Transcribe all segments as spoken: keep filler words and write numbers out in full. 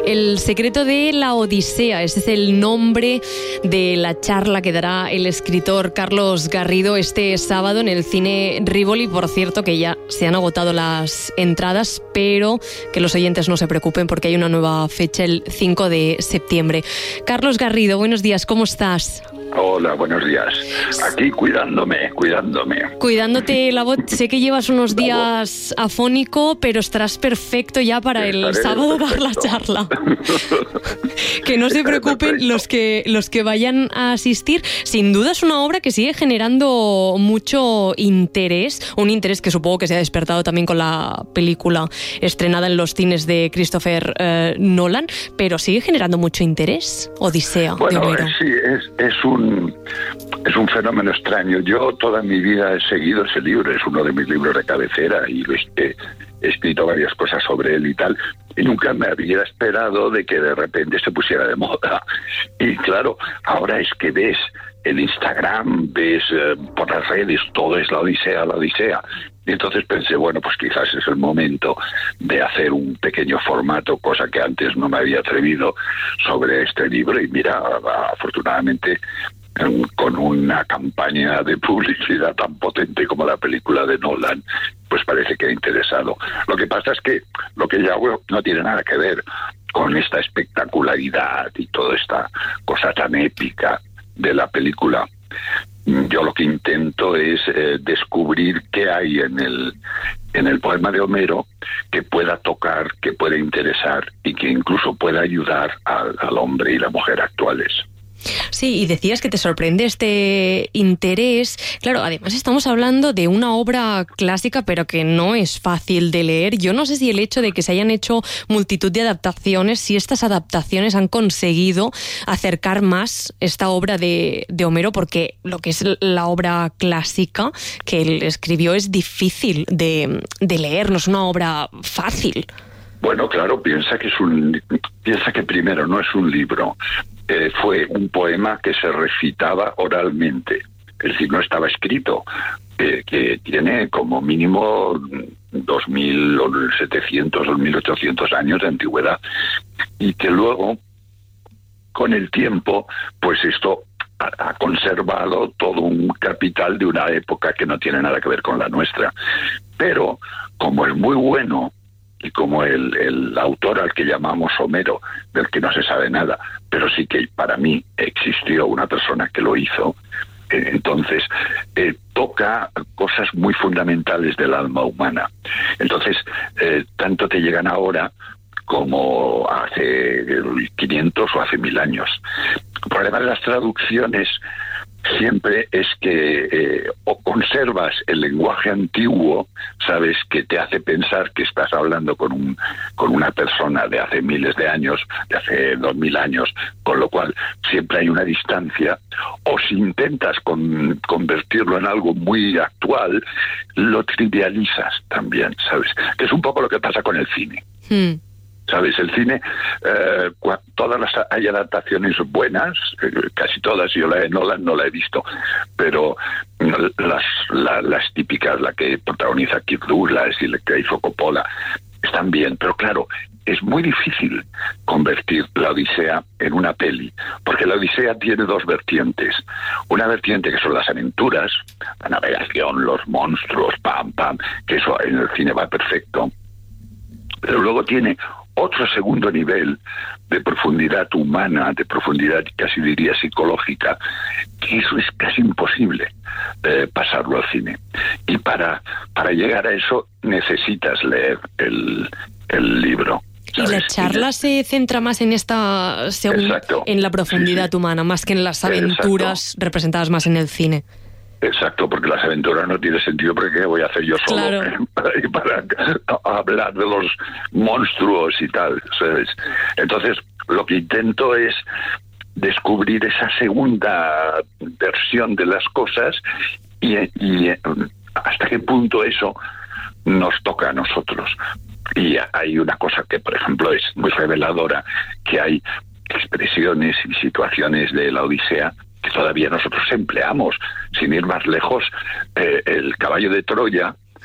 El secreto de la Odisea, ese es el nombre de la charla que dará el escritor Carlos Garrido este sábado en el Cine Rivoli. Por cierto, que ya se han agotado las entradas, pero que los oyentes no se preocupen porque hay una nueva fecha el cinco de septiembre. Carlos Garrido, buenos días, ¿cómo estás? Hola, buenos días. Aquí cuidándome, cuidándome. Cuidándote la voz. Sé que llevas unos la días voz. afónico, pero estarás perfecto ya para el Estaré sábado perfecto. dar la charla. Que no se preocupen Perfecto. los que, los que vayan a asistir. Sin duda es una obra que sigue generando mucho interés, un interés que supongo que se ha despertado también con la película estrenada en los cines de Christopher eh, Nolan, pero sigue generando mucho interés. Odisea Bueno, de Homero. eh, sí, es, es un es un fenómeno extraño. Yo toda mi vida he seguido ese libro, es uno de mis libros de cabecera y lo he, he escrito varias cosas sobre él y tal, y nunca me había esperado de que de repente se pusiera de moda. Y claro, ahora es que ves el Instagram, ves eh, por las redes, todo es la Odisea, la Odisea. Y entonces pensé, bueno, pues quizás es el momento de hacer un pequeño formato, cosa que antes no me había atrevido, sobre este libro. Y mira, afortunadamente, con una campaña de publicidad tan potente como la película de Nolan, pues parece que ha interesado. Lo que pasa es que lo que yo hago no tiene nada que ver con esta espectacularidad y toda esta cosa tan épica de la película. Yo lo que intento es eh, descubrir qué hay en el en el poema de Homero que pueda tocar, que pueda interesar y que incluso pueda ayudar al, al hombre y la mujer actuales. Sí, y decías que te sorprende este interés. Claro, además estamos hablando de una obra clásica, pero que no es fácil de leer. Yo no sé si el hecho de que se hayan hecho multitud de adaptaciones, si estas adaptaciones han conseguido acercar más esta obra de, de Homero, porque lo que es la obra clásica que él escribió es difícil de, de leer, no es una obra fácil. Bueno, claro, piensa que es un piensa que primero no es un libro. Eh, fue un poema que se recitaba oralmente, es decir, no estaba escrito, eh, que tiene como mínimo dos mil setecientos o mil ochocientos años de antigüedad, y que luego, con el tiempo, pues esto ha, ha conservado todo un capital de una época que no tiene nada que ver con la nuestra. Pero, como es muy bueno, y como el, el autor al que llamamos Homero, del que no se sabe nada, pero sí que para mí existió una persona que lo hizo, eh, entonces eh, toca cosas muy fundamentales del alma humana. Entonces, eh, tanto te llegan ahora como hace quinientos o hace mil años. El problema de las traducciones siempre es que eh, o conservas el lenguaje antiguo, sabes, que te hace pensar que estás hablando con un con una persona de hace miles de años, de hace dos mil años, con lo cual siempre hay una distancia, o si intentas con, convertirlo en algo muy actual, lo trivializas también, sabes, que es un poco lo que pasa con el cine. Hmm. ¿Sabes? El cine, eh, todas las hay adaptaciones buenas, eh, casi todas, yo la de Nolan no la he visto, pero las, la, las típicas, la que protagoniza Kirk Douglas y la que hizo Coppola, están bien, pero claro, es muy difícil convertir la Odisea en una peli, porque la Odisea tiene dos vertientes. Una vertiente que son las aventuras, la navegación, los monstruos, pam, pam, que eso en el cine va perfecto, pero luego tiene otro segundo nivel de profundidad humana, de profundidad casi diría psicológica, que eso es casi imposible eh, pasarlo al cine. Y para, para llegar a eso necesitas leer el, el libro. ¿Sabes? Y la charla se centra más en esta segunda, en la profundidad sí, sí. humana, más que en las aventuras Exacto. representadas más en el cine. Exacto, porque las aventuras no tiene sentido, porque ¿qué voy a hacer yo solo claro. eh, para, para hablar de los monstruos y tal, ¿sabes? Entonces, lo que intento es descubrir esa segunda versión de las cosas y, y hasta qué punto eso nos toca a nosotros. Y hay una cosa que, por ejemplo, es muy reveladora, que hay expresiones y situaciones de la Odisea que todavía nosotros empleamos. Sin ir más lejos, eh, el caballo de Troya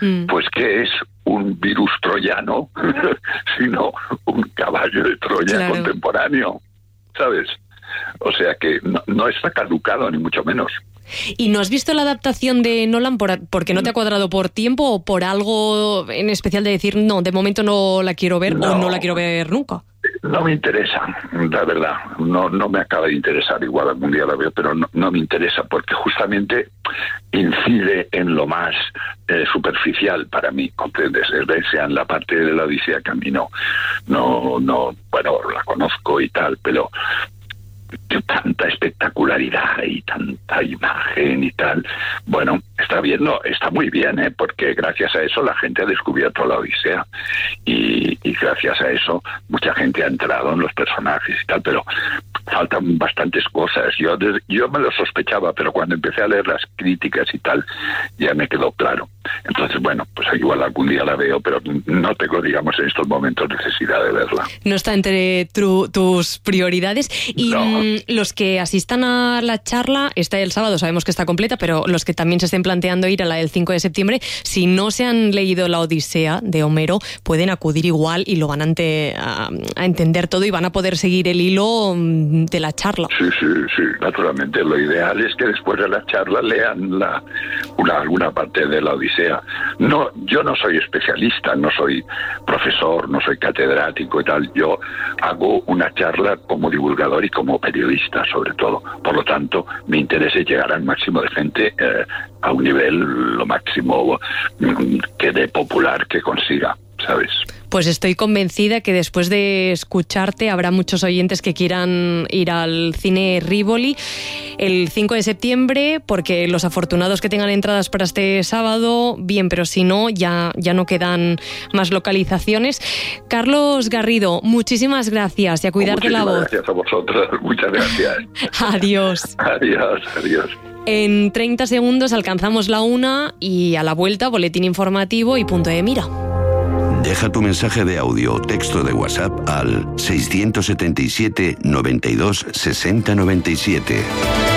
Mm. Pues ¿qué es un virus troyano? Sino un caballo de Troya claro. contemporáneo, ¿sabes? O sea que no, no está caducado, ni mucho menos. ¿Y no has visto la adaptación de Nolan por, porque no te ha cuadrado por tiempo o por algo en especial de decir, no, de momento no la quiero ver no, o no la quiero ver nunca? No me interesa, la verdad. No, no me acaba de interesar. Igual algún día la veo, pero no, no me interesa porque justamente incide en lo más eh, superficial para mí, ¿comprendes? Es en la parte de la Odisea que a mí no, no, no, bueno, la conozco y tal, pero tanta espectacularidad y tanta imagen y tal, bueno, está bien, no, está muy bien, ¿eh? Porque gracias a eso la gente ha descubierto la Odisea y, y gracias a eso mucha gente ha entrado en los personajes y tal, pero faltan bastantes cosas. Yo, yo me lo sospechaba, pero cuando empecé a leer las críticas y tal, ya me quedó claro. Entonces, bueno, pues igual algún día la veo, pero no tengo, digamos, en estos momentos necesidad de verla. No está entre tu, tus prioridades. Y no. Los que asistan a la charla, está el sábado, sabemos que está completa, pero los que también se estén planteando ir a la del cinco de septiembre, si no se han leído la Odisea de Homero, pueden acudir igual y lo van a, ante, a, a entender todo y van a poder seguir el hilo de la charla. Sí, sí, sí, naturalmente. Lo ideal es que después de la charla lean la, una, alguna parte de la Odisea. No, yo no soy especialista, no soy profesor, no soy catedrático y tal. Yo hago una charla como divulgador y como periodista, sobre todo. Por lo tanto, mi interés es llegar al máximo de gente eh, a un nivel lo máximo mm, que de popular que consiga, ¿sabes? Pues estoy convencida que después de escucharte habrá muchos oyentes que quieran ir al cine Rivoli el cinco de septiembre, porque los afortunados que tengan entradas para este sábado, bien, pero si no, ya, ya no quedan más localizaciones. Carlos Garrido, muchísimas gracias y a cuidar de la voz. Gracias a vosotros, muchas gracias. Adiós. Adiós, adiós. En treinta segundos alcanzamos la una y a la vuelta, boletín informativo y punto de mira. Deja tu mensaje de audio o texto de WhatsApp al seiscientos setenta y siete, noventa y dos, sesenta, noventa y siete.